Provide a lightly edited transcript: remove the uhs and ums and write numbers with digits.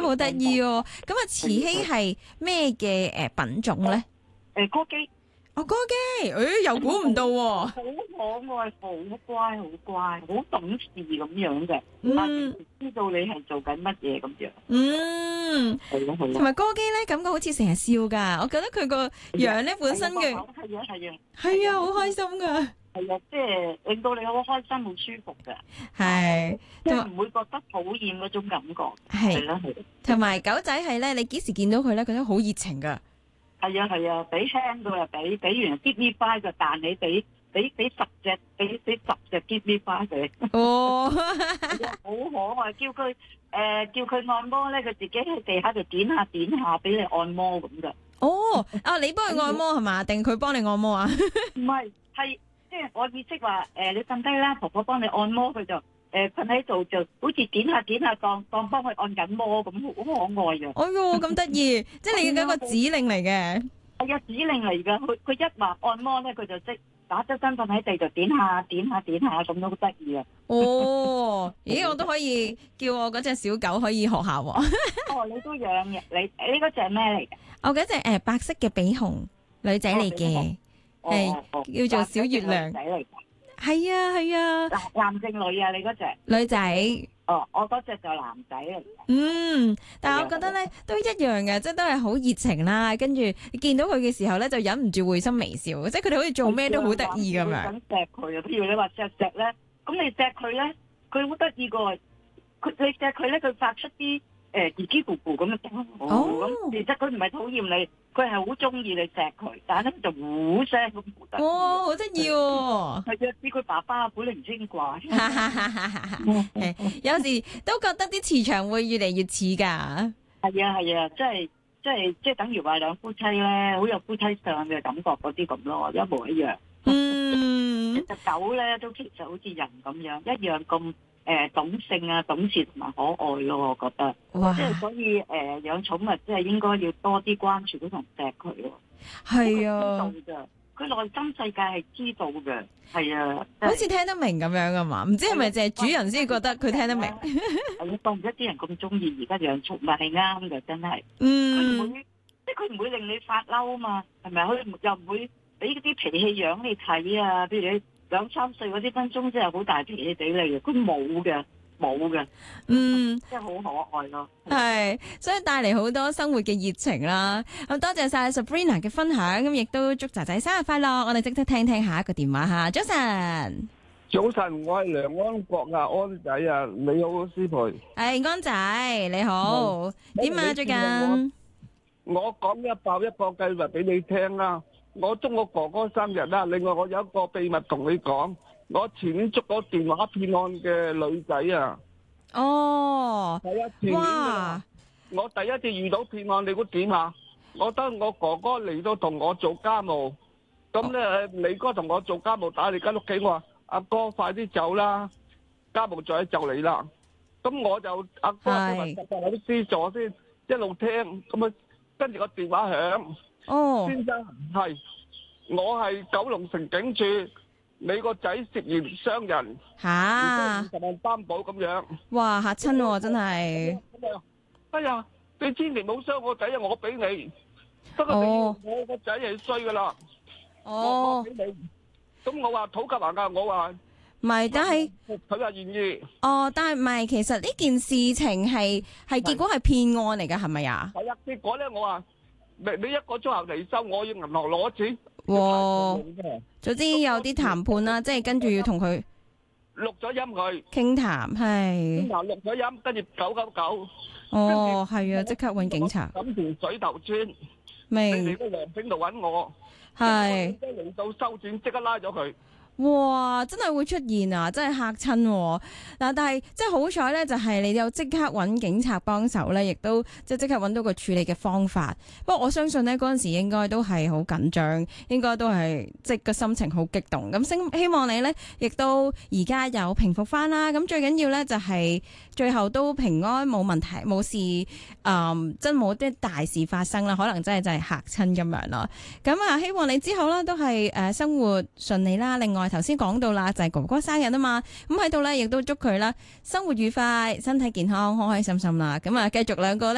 好得意喎。咁啊，慈禧係咩嘅品種咧？ 哥基。 哦，哥基，又估唔到喎。 好可愛，好乖，好乖，好懂事咁樣嘅。知道你係做緊乜嘢咁樣。係咯係咯。 同埋哥基咧，感覺好似成日笑噶。我覺得佢個樣咧本身嘅係啊，好開心噶。 係啊，即係令到你好開心、好舒服嘅。 係， 即係唔會覺得討厭嗰種感覺。 係啦係。 同埋狗仔係咧，你幾時見到佢咧，佢都好熱情噶。 係啊，俾輕到又俾完 give me five 就彈你俾10隻give me five佢。 哦， 好可愛，叫佢按摩咧，佢自己喺地下度點下俾你按摩咁噶。 哦，你幫佢按摩係嘛？定佢幫你按摩啊？ 唔係，係即係我意思話，你瞓低啦，婆婆幫你按摩，佢就瞓喺度，就好似點下當幫佢按緊摩咁，好可愛啊！ 哎喲，咁得意，即係你嘅一個指令嚟嘅。 係啊，指令嚟噶，佢一話按摩咧，佢就即打側身瞓喺地就點下咁都好得意啊！ 哦，咦，我都可以叫我嗰隻小狗可以學下喎。 哦，你都養嘅，你嗰隻係咩嚟嘅？ 我嗰隻白色嘅比熊女仔嚟嘅，係叫做小月亮仔嚟嘅。 係啊。 男定女啊？你嗰隻女仔。 哦，我嗰隻就男仔嚟嘅。 但係我覺得咧都一樣嘅，即係都係好熱情啦。跟住你見到佢嘅時候咧，就忍唔住會心微笑，即係佢哋好似做咩都好得意咁樣。 想錫佢啊！譬如你話錫咧，咁你錫佢咧，佢好得意個。你錫佢咧，佢發出啲嘰嘰咕咕咁嘅聲。咁其實佢唔係討厭你，佢係好中意你錫佢，但係咧就呼聲咁好得意。 哇，好得意喎！ 係啊，似佢爸爸古靈精怪。 有時都覺得啲磁場會越嚟越似㗎。 係啊，即係等於話兩夫妻咧，好有夫妻相嘅感覺嗰啲咁咯，一模一樣。隻狗咧都其實好似人咁樣，一樣咁懂性啊、懂事同埋可愛咯，我覺得。 哇！ 即係所以養寵物即係應該要多啲關注同錫佢咯。 係啊。 知道㗎，佢內心世界係知道嘅。係啊。 好似聽得明咁樣㗎嘛？唔知係咪淨係主人先覺得佢聽得明？ 係啊，當唔一啲人咁中意而家養寵物係啱嘅，真係。佢唔會令你發嬲啊嘛，係咪？佢又唔會俾啲脾氣樣你睇啊。譬如你2-3歲嗰啲分鐘真係好大脾氣俾你嘅，佢冇嘅。即係好可愛咯。 係，所以帶嚟好多生活嘅熱情啦。咁多謝晒 Sabrina 嘅分享，咁亦都祝仔仔生日快樂。我哋即刻聽下一個電話吓。早晨， 早晨，我係梁安國啊，安仔啊，你好，師培。 係安仔，你好，點啊？最近我講一爆一個計劃俾你聽啦。我祝我哥哥生日啦。另外我有一個秘密同你講。我前年捉到電話騙案嘅女仔啊！ 哦， 係啊，前年啊，我第一次遇到騙案，你估點啊？我得我哥哥嚟到同我做家務，咁咧你哥同我做家務打嚟間屋企，我話阿哥快啲走啦，家務就嚟啦。咁我就阿哥你話實有啲資助先，一路聽，咁啊跟住個電話響。 哦， 先生係，我係九龍城警署。你個仔涉嫌傷人吓 ，50萬擔保咁樣。 哇，嚇親喎，真係。 哎呀，你千祈唔好傷我仔啊！我俾你，不過我個仔係衰噶啦。我俾你。咁我話討價還價，我話唔係，但係佢話願意。 哦，但係唔係，其實呢件事情係結果係騙案嚟㗎，係咪啊？ 係啊，結果咧，我話你1個鐘頭嚟收，我要銀行攞錢。 總之有啲談判啦，即係跟住要同佢錄咗音佢傾談，係錄咗音，跟住999。 哦，係啊，即刻搵警察。 錦田水頭村， 明你嚟個涼亭度搵我， 係嚟到收錢，即刻拉咗佢。 哇！真係會出現啊，真係嚇親嗱。但係即係好彩咧，就係你有即刻揾警察幫手咧，亦都即刻揾到個處理嘅方法。不過我相信呢嗰陣時應該都係好緊張，應該都係即係個心情好激動。咁希望你咧亦都而家有平復翻啦。咁最緊要咧就係最後都平安冇問題冇事，真冇啲大事發生啦。可能真係嚇親咁樣咯。咁啊，希望你之後咧都係生活順利啦。另外頭先講到啦，就係哥哥生日啊嘛，咁喺度咧亦都祝佢啦生活愉快、身體健康、開開心心啦。咁啊，繼續兩個咧。